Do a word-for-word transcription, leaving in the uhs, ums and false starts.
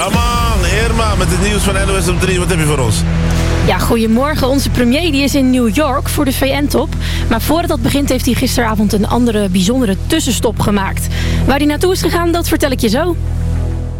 Ja man, Irma met het nieuws van N O S op drie. Wat heb je voor ons? Ja, goedemorgen. Onze premier die is in New York voor de V N-top. Maar voordat dat begint heeft hij gisteravond een andere bijzondere tussenstop gemaakt. Waar hij naartoe is gegaan, dat vertel ik je zo.